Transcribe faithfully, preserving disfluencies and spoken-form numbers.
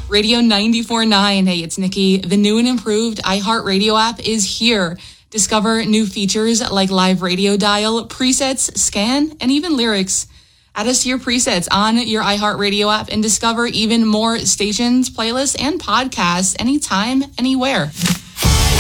Radio ninety-four point nine. Hey, it's Nikki. The new and improved iHeartRadio app is here. Discover new features like live radio dial, presets, scan, and even lyrics. Add us to your presets on your iHeartRadio app and discover even more stations, playlists, and podcasts anytime, anywhere.